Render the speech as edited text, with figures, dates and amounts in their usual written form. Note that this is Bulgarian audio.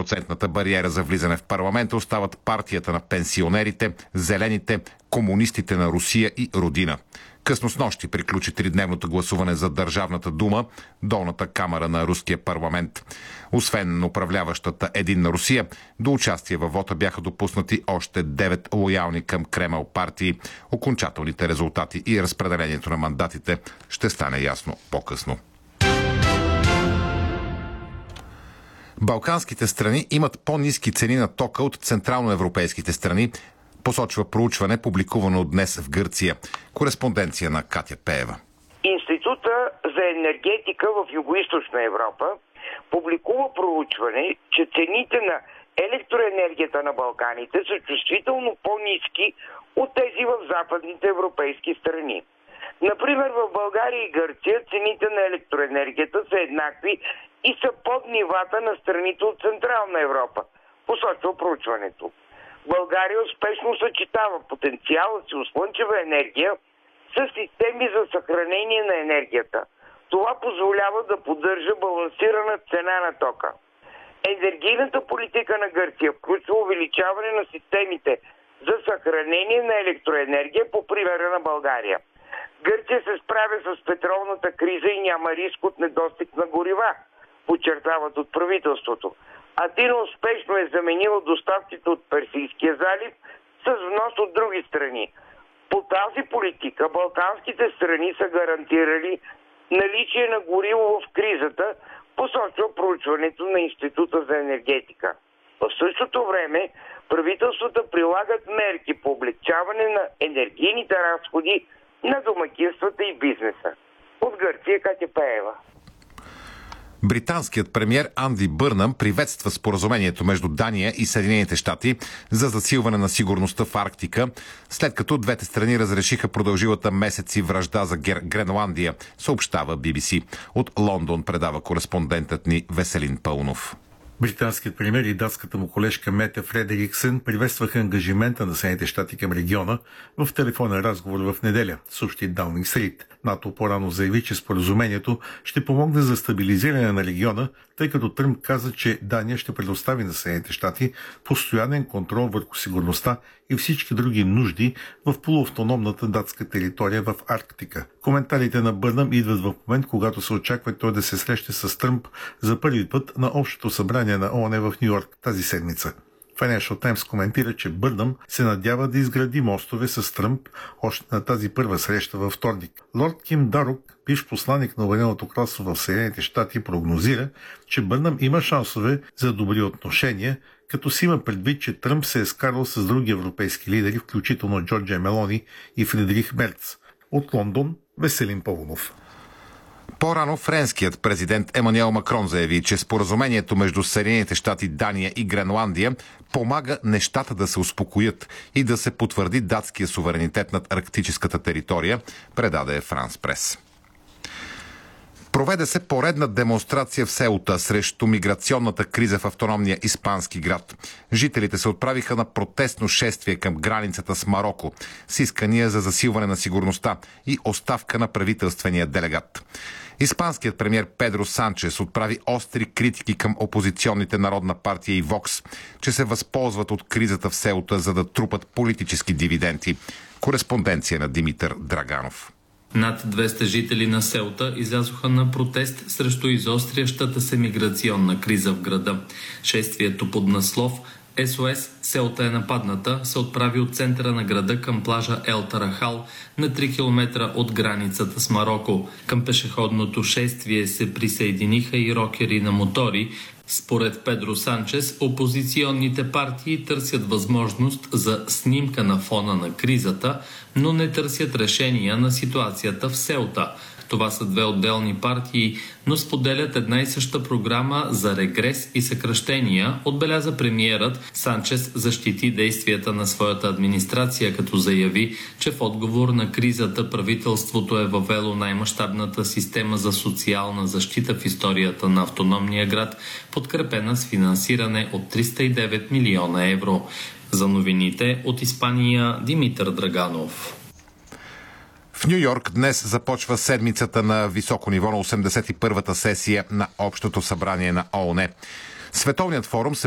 10% бариера за влизане в парламента остават партията на пенсионерите, зелените, комунистите на Русия и Родина. Късно снощи приключи тридневното гласуване за Държавната дума, долната камара на руския парламент. Освен управляващата Единна Русия, до участие във вота бяха допуснати още 9 лоялни към Кремъл партии. Окончателните резултати и разпределението на мандатите ще стане ясно по-късно. Балканските страни имат по-ниски цени на тока от централноевропейските страни, посочва проучване, публикувано днес в Гърция. Кореспонденция на Катя Пеева. Института за енергетика в Югоизточна Европа публикува проучване, че цените на електроенергията на Балканите са чувствително по-ниски от тези в западните европейски страни. Например, в България и Гърция цените на електроенергията са еднакви и са под нивата на страните от Централна Европа, посочва проучването. България успешно съчетава потенциала си от слънчева енергия с системи за съхранение на енергията. Това позволява да поддържа балансирана цена на тока. Енергийната политика на Гърция включва увеличаване на системите за съхранение на електроенергия по примера на България. Гърция се справя с петролната криза и няма риск от недостиг на горива, подчертават от правителството. Атина успешно е заменила доставките от Персийския залив с внос от други страни. По тази политика балканските страни са гарантирали наличие на гориво в кризата, посочва проучването на Института за енергетика. В същото време правителствата прилагат мерки по облегчаване на енергийните разходи на домакинствата и бизнеса. От Гърция Катя Пеева. Британският премиер Анди Бърнъм приветства споразумението между Дания и Съединените щати за засилване на сигурността в Арктика, след като двете страни разрешиха продължилата месеци вражда за Гренландия, съобщава BBC. От Лондон предава кореспондентът ни Веселин Пълнов. Британският премиер и датската му колежка Мете Фредериксен приветстваха ангажимента на Съединените щати към региона в телефонен разговор в неделя, съобщи Даунинг Стрит. НАТО по-рано заяви, че споразумението ще помогне за стабилизиране на региона, тъй като Тръмп каза, че Дания ще предостави на Съединените щати постоянен контрол върху сигурността и всички други нужди в полуавтономната датска територия в Арктика. Коментарите на Бърнъм идват в момент, когато се очаква той да се срещне с Тръмп за първи път на Общото събрание на ООН в Ню-Йорк тази седмица. Financial Times коментира, че Бърнъм се надява да изгради мостове с Тръмп още на тази първа среща във вторник. Лорд Ким Дарук, бивш посланик на Обединеното кралство в Съединените щати, прогнозира, че Бърнъм има шансове за добри отношения, като си има предвид, че Тръмп се е скарал с други европейски лидери, включително Джорджия Мелони и Фридрих Мерц. От Лондон Веселин Павлов. По-рано френският президент Емануел Макрон заяви, че споразумението между Съединените щати, Дания и Гренландия помага нещата да се успокоят и да се потвърди датския суверенитет над арктическата територия, предаде Франс Прес. Проведе се поредна демонстрация в Сеута срещу миграционната криза в автономния испански град. Жителите се отправиха на протестно шествие към границата с Мароко с искания за засилване на сигурността и оставка на правителствения делегат. Испанският премиер Педро Санчес отправи остри критики към опозиционните Народна партия и Вокс, че се възползват от кризата в Сеута, за да трупат политически дивиденти. Кореспонденция на Димитър Драганов. Над 200 жители на Сеута излязоха на протест срещу изострящата се миграционна криза в града. Шествието под наслов СОС Сеута е нападната се отправи от центъра на града към плажа Ел Тарахал на 3 км от границата с Мароко. Към пешеходното шествие се присъединиха и рокери на мотори. Според Педро Санчес, опозиционните партии търсят възможност за снимка на фона на кризата, но не търсят решения на ситуацията в Сеута. Това са две отделни партии, но споделят една и съща програма за регрес и съкращения, отбеляза премиерът. Санчес защити действията на своята администрация, като заяви, че в отговор на кризата правителството е въвело най-мащабната система за социална защита в историята на автономния град, подкрепена с финансиране от 309 милиона евро. За новините от Испания Димитър Драганов. В Ню-Йорк днес започва седмицата на високо ниво на 81-та сесия на Общото събрание на ООН. Световният форум се